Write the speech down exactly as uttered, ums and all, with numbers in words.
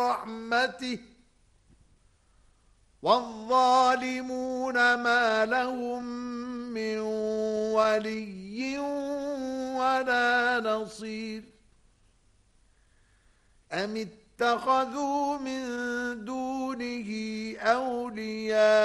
رحمته والظالمون ما لهم من ولي ولا نصير أم اتخذوا من دونه أولياء